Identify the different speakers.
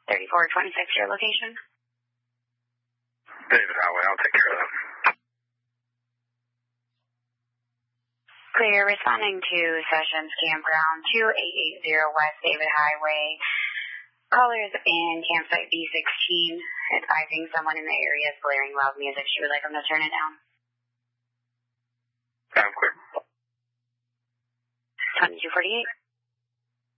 Speaker 1: 3426, your location?
Speaker 2: David Highway, I'll take care of that.
Speaker 1: Clear, responding to Sessions Campground 2880 West David Highway. Caller is in campsite B16, advising someone in the area is blaring loud music. She would like them to turn it down.
Speaker 2: I'm clear.
Speaker 1: 2248.